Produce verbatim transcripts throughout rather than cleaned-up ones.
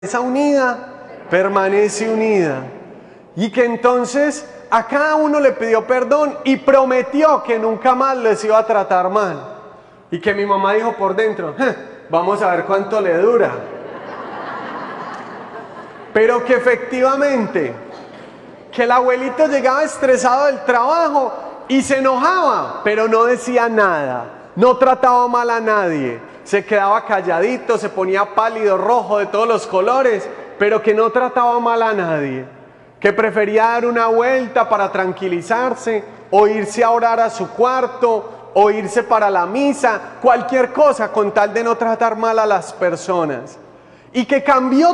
esa unida permanece unida. Y que entonces a cada uno le pidió perdón y prometió que nunca más les iba a tratar mal. Y que mi mamá dijo por dentro, vamos a ver cuánto le dura. Pero que efectivamente, que el abuelito llegaba estresado del trabajo y se enojaba, pero no decía nada, no trataba mal a nadie, se quedaba calladito, se ponía pálido, rojo, de todos los colores, pero que no trataba mal a nadie, que prefería dar una vuelta para tranquilizarse, o irse a orar a su cuarto, o irse para la misa, cualquier cosa con tal de no tratar mal a las personas. Y que cambió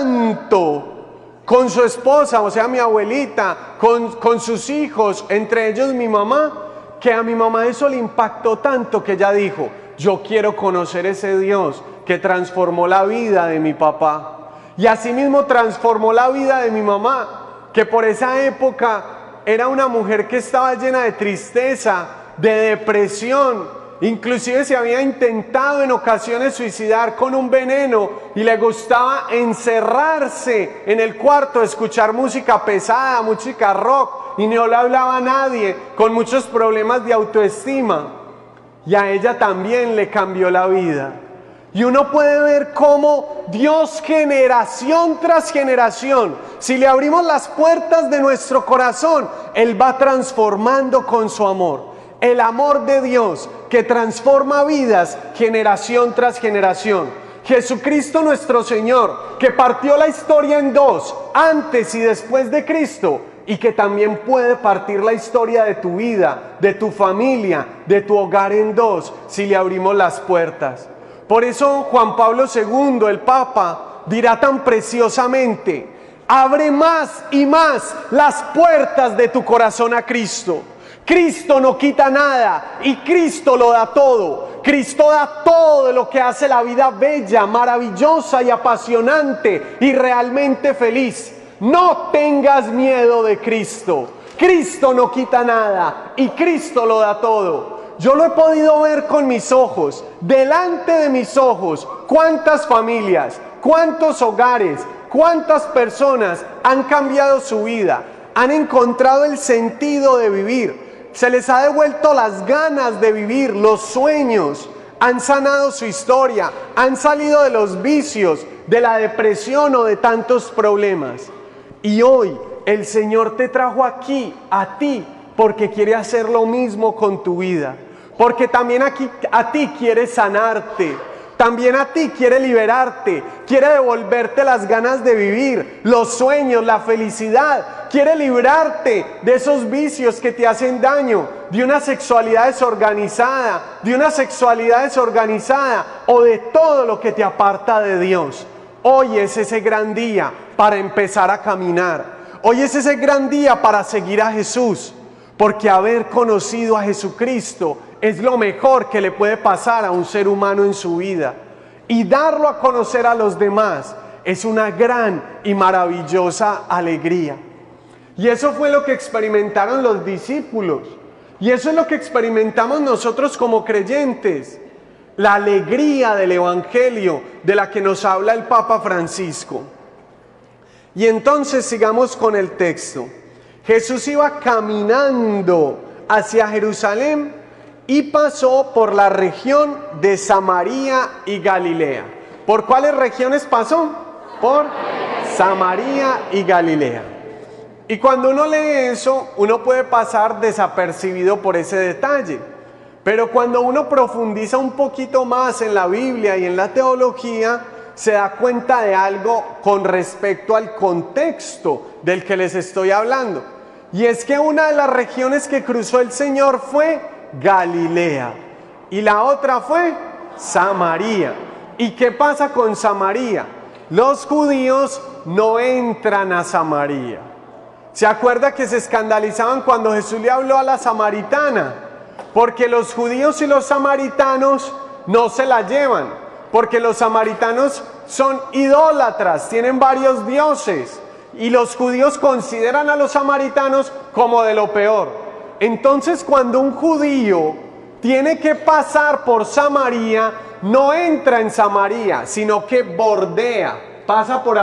tanto con su esposa, o sea mi abuelita, con, con sus hijos, entre ellos mi mamá, que a mi mamá eso le impactó tanto que ella dijo, yo quiero conocer ese Dios que transformó la vida de mi papá. Y asimismo transformó la vida de mi mamá, que por esa época era una mujer que estaba llena de tristeza, de depresión, inclusive se había intentado en ocasiones suicidar con un veneno y le gustaba encerrarse en el cuarto, escuchar música pesada, música rock, y no le hablaba a nadie, con muchos problemas de autoestima. Y a ella también le cambió la vida. Y uno puede ver cómo Dios, generación tras generación, si le abrimos las puertas de nuestro corazón, Él va transformando con su amor. El amor de Dios que transforma vidas generación tras generación. Jesucristo nuestro Señor, que partió la historia en dos, antes y después de Cristo, y que también puede partir la historia de tu vida, de tu familia, de tu hogar en dos, si le abrimos las puertas. Por eso Juan Pablo segundo, el Papa, dirá tan preciosamente, abre más y más las puertas de tu corazón a Cristo. Cristo no quita nada y Cristo lo da todo. Cristo da todo lo que hace la vida bella, maravillosa y apasionante y realmente feliz. No tengas miedo de Cristo. Cristo no quita nada y Cristo lo da todo. Yo lo he podido ver con mis ojos, delante de mis ojos, cuántas familias, cuántos hogares, cuántas personas han cambiado su vida, han encontrado el sentido de vivir. Se les ha devuelto las ganas de vivir, los sueños, han sanado su historia, han salido de los vicios, de la depresión o de tantos problemas. Y hoy el Señor te trajo aquí, a ti, porque quiere hacer lo mismo con tu vida. Porque también aquí, a ti quiere sanarte, también a ti quiere liberarte, quiere devolverte las ganas de vivir, los sueños, la felicidad. Quiere librarte de esos vicios que te hacen daño, de una sexualidad desorganizada, de una sexualidad desorganizada o de todo lo que te aparta de Dios. Hoy es ese gran día para empezar a caminar. Hoy es ese gran día para seguir a Jesús, porque haber conocido a Jesucristo es lo mejor que le puede pasar a un ser humano en su vida. Y darlo a conocer a los demás es una gran y maravillosa alegría. Y eso fue lo que experimentaron los discípulos. Y eso es lo que experimentamos nosotros como creyentes. La alegría del Evangelio de la que nos habla el Papa Francisco. Y entonces sigamos con el texto. Jesús iba caminando hacia Jerusalén y pasó por la región de Samaria y Galilea. ¿Por cuáles regiones pasó? Por Samaria y Galilea. Y cuando uno lee eso, uno puede pasar desapercibido por ese detalle. Pero cuando uno profundiza un poquito más en la Biblia y en la teología, se da cuenta de algo con respecto al contexto del que les estoy hablando. Y es que una de las regiones que cruzó el Señor fue Galilea y la otra fue Samaria. ¿Y qué pasa con Samaria? Los judíos no entran a Samaria. ¿Se acuerda que se escandalizaban cuando Jesús le habló a la samaritana? Porque los judíos y los samaritanos no se la llevan, porque los samaritanos son idólatras, tienen varios dioses, y los judíos consideran a los samaritanos como de lo peor. Entonces, cuando un judío tiene que pasar por Samaria, no entra en Samaria, sino que bordea. pasa por